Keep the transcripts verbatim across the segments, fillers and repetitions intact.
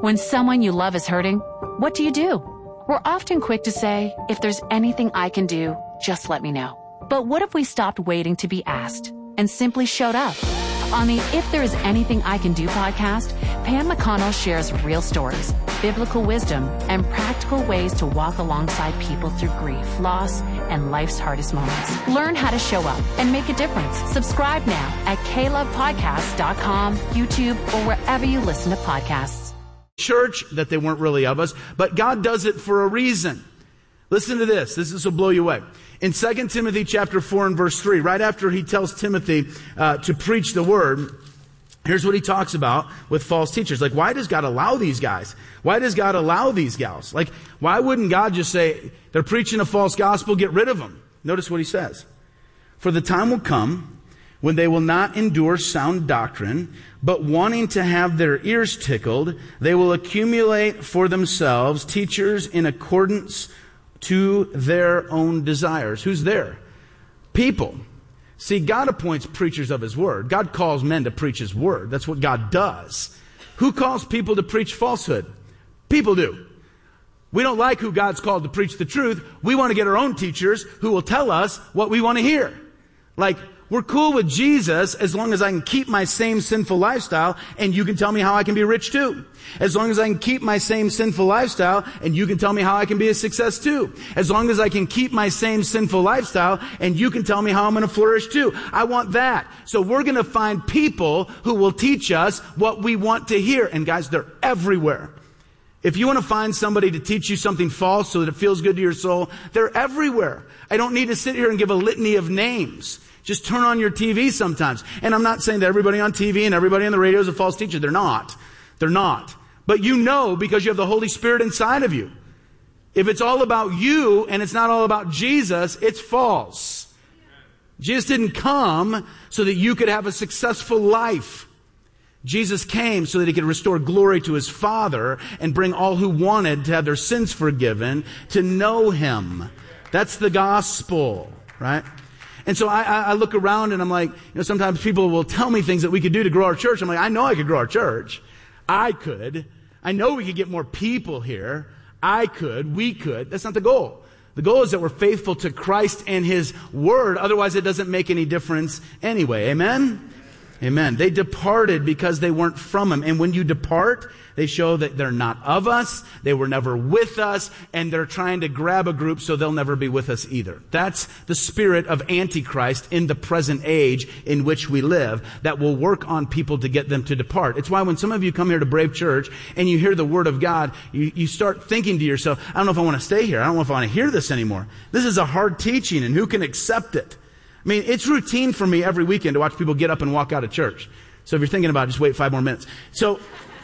When someone you love is hurting, what do you do? We're often quick to say, if there's anything I can do, just let me know. But what if we stopped waiting to be asked and simply showed up? On the If There Is Anything I Can Do podcast, Pam McConnell shares real stories, biblical wisdom, and practical ways to walk alongside people through grief, loss, and life's hardest moments. Learn how to show up and make a difference. Subscribe now at k love podcast dot com, YouTube, or wherever you listen to podcasts. Church, that they weren't really of us, but God does it for a reason. Listen to this. This, this will blow you away. In Second Timothy chapter four and verse three, right after he tells Timothy uh, to preach the word, here's what he talks about with false teachers. Like, why does God allow these guys? Why does God allow these gals? Like, why wouldn't God just say, they're preaching a false gospel, get rid of them? Notice what he says. For the time will come when they will not endure sound doctrine, but wanting to have their ears tickled, they will accumulate for themselves teachers in accordance to their own desires. Who's there? People. See, God appoints preachers of His word. God calls men to preach His word. That's what God does. Who calls people to preach falsehood? People do. We don't like who God's called to preach the truth. We want to get our own teachers who will tell us what we want to hear. Like, we're cool with Jesus as long as I can keep my same sinful lifestyle and you can tell me how I can be rich too. As long as I can keep my same sinful lifestyle and you can tell me how I can be a success too. As long as I can keep my same sinful lifestyle and you can tell me how I'm going to flourish too. I want that. So we're going to find people who will teach us what we want to hear. And guys, they're everywhere. If you want to find somebody to teach you something false so that it feels good to your soul, they're everywhere. I don't need to sit here and give a litany of names. Just turn on your T V sometimes. And I'm not saying that everybody on T V and everybody on the radio is a false teacher. They're not. They're not. But you know because you have the Holy Spirit inside of you. If it's all about you and it's not all about Jesus, it's false. Jesus didn't come so that you could have a successful life. Jesus came so that He could restore glory to His Father and bring all who wanted to have their sins forgiven to know Him. That's the gospel, right? And so I, I look around and I'm like, you know, sometimes people will tell me things that we could do to grow our church. I'm like, I know I could grow our church. I could. I know we could get more people here. I could. We could. That's not the goal. The goal is that we're faithful to Christ and His Word. Otherwise, it doesn't make any difference anyway. Amen? Amen. They departed because they weren't from Him. And when you depart, they show that they're not of us, they were never with us, and they're trying to grab a group so they'll never be with us either. That's the spirit of Antichrist in the present age in which we live that will work on people to get them to depart. It's why when some of you come here to Brave Church and you hear the Word of God, you, you start thinking to yourself, I don't know if I want to stay here. I don't know if I want to hear this anymore. This is a hard teaching, and who can accept it? I mean, it's routine for me every weekend to watch people get up and walk out of church. So if you're thinking about it, just wait five more minutes. So,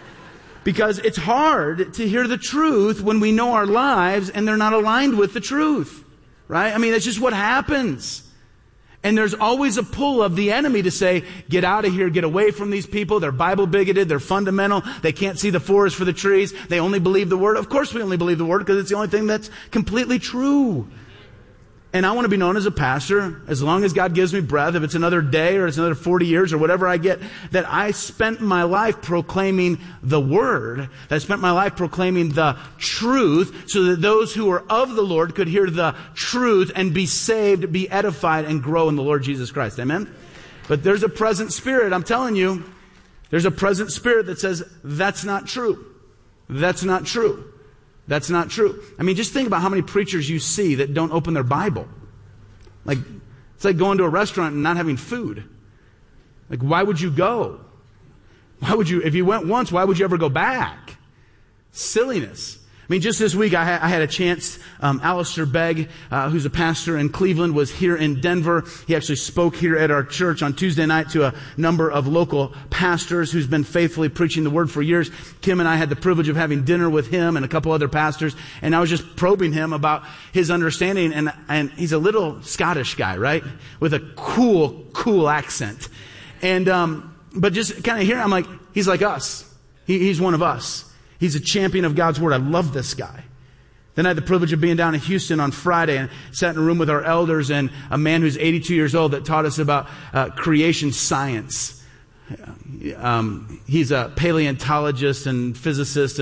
because it's hard to hear the truth when we know our lives and they're not aligned with the truth. Right? I mean, that's just what happens. And there's always a pull of the enemy to say, get out of here, get away from these people. They're Bible bigoted, they're fundamental, they can't see the forest for the trees, they only believe the Word. Of course we only believe the Word because it's the only thing that's completely true. And I want to be known as a pastor, as long as God gives me breath, if it's another day or it's another forty years or whatever I get, that I spent my life proclaiming the Word, that I spent my life proclaiming the truth, so that those who are of the Lord could hear the truth and be saved, be edified, and grow in the Lord Jesus Christ. Amen? But there's a present spirit, I'm telling you, there's a present spirit that says, that's not true. That's not true. That's not true. I mean, just think about how many preachers you see that don't open their Bible. Like, it's like going to a restaurant and not having food. Like, why would you go? Why would you, if you went once, why would you ever go back? Silliness. I mean, just this week I, ha- I had a chance, um, Alistair Begg, uh, who's a pastor in Cleveland, was here in Denver. He actually spoke here at our church on Tuesday night to a number of local pastors who's been faithfully preaching the Word for years. Kim and I had the privilege of having dinner with him and a couple other pastors, and I was just probing him about his understanding, and, and he's a little Scottish guy, right? With a cool, cool accent. And, um, but just kind of here, I'm like, he's like us. He, he's one of us. He's a champion of God's Word. I love this guy. Then I had the privilege of being down in Houston on Friday and sat in a room with our elders and a man who's eighty-two years old that taught us about uh, creation science. Um, he's a paleontologist and physicist